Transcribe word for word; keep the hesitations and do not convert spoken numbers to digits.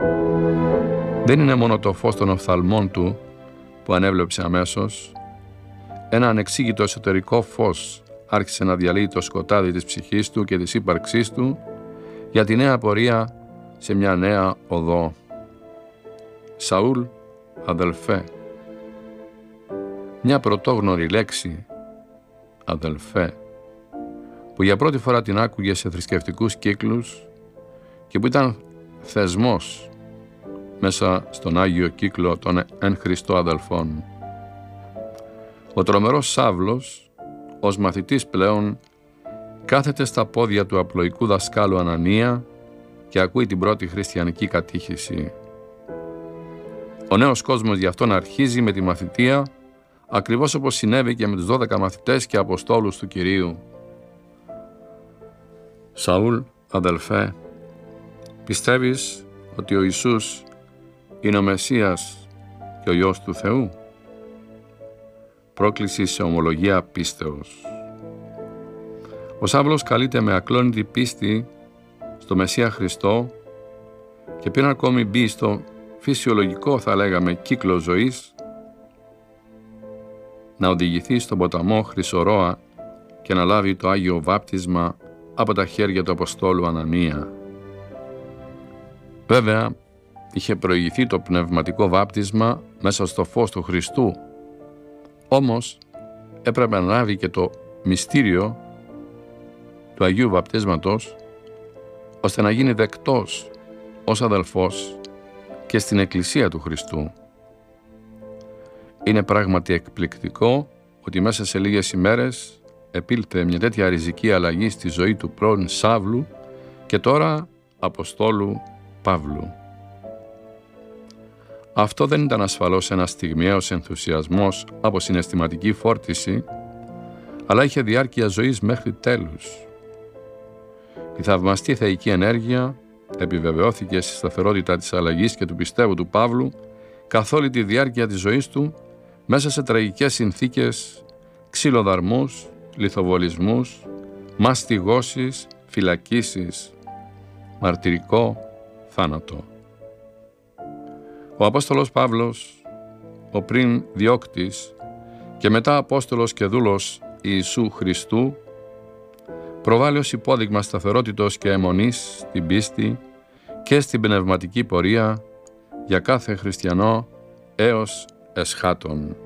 Δεν είναι μόνο το φως των οφθαλμών του που ανέβλεψε αμέσως, ένα ανεξήγητο εσωτερικό φως άρχισε να διαλύει το σκοτάδι της ψυχής του και της ύπαρξής του για τη νέα πορεία σε μια νέα οδό. Σαούλ, αδελφέ. Μια πρωτόγνωρη λέξη, αδελφέ, που για πρώτη φορά την άκουγε σε θρησκευτικούς κύκλους και που ήταν θεσμός μέσα στον Άγιο κύκλο των εν Χριστώ αδελφών. Ο τρομερός Σάβλος, ως μαθητής πλέον, κάθεται στα πόδια του απλοϊκού δασκάλου Ανανία και ακούει την πρώτη χριστιανική κατήχηση. Ο νέος κόσμος γι' αυτόν αρχίζει με τη μαθητεία, ακριβώς όπως συνέβη και με τους δώδεκα μαθητές και αποστόλους του Κυρίου. Σαούλ, αδελφέ, πιστεύεις ότι ο Ιησούς είναι ο Μεσσίας και ο Υιός του Θεού? Πρόκληση σε ομολογία πίστεως. Ο Σάβλος καλείται με ακλόνητη πίστη στο Μεσσία Χριστό και πριν ακόμη μπει στο φυσιολογικό, θα λέγαμε, κύκλο ζωής, να οδηγηθεί στον ποταμό Χρυσορώα και να λάβει το Άγιο Βάπτισμα από τα χέρια του Αποστόλου Ανανία. Βέβαια, είχε προηγηθεί το πνευματικό βάπτισμα μέσα στο φως του Χριστού, όμως έπρεπε να λάβει και το μυστήριο του Αγίου Βαπτίσματος, ώστε να γίνει δεκτός ως αδελφός και στην Εκκλησία του Χριστού. Είναι πράγματι εκπληκτικό ότι μέσα σε λίγες ημέρες επήλθε μια τέτοια ριζική αλλαγή στη ζωή του πρώην Σάβλου και τώρα Αποστόλου Παύλου. Αυτό δεν ήταν ασφαλώς ένας στιγμιαίος ενθουσιασμός από συναισθηματική φόρτιση, αλλά είχε διάρκεια ζωής μέχρι τέλους. Η θαυμαστή θεϊκή ενέργεια επιβεβαιώθηκε στη σταθερότητα της αλλαγής και του πιστεύου του Παύλου καθ' όλη τη διάρκεια της ζωής του, μέσα σε τραγικές συνθήκες, ξυλοδαρμούς, λιθοβολισμούς, μαστιγώσεις, φυλακίσεις, μαρτυρικό θάνατο. Ο Απόστολος Παύλος, ο πριν διώκτης και μετά Απόστολος και δούλος Ιησού Χριστού, προβάλλει ως υπόδειγμα σταθερότητος και αιμονής στην πίστη και στην πνευματική πορεία για κάθε χριστιανό έως εσχάτων.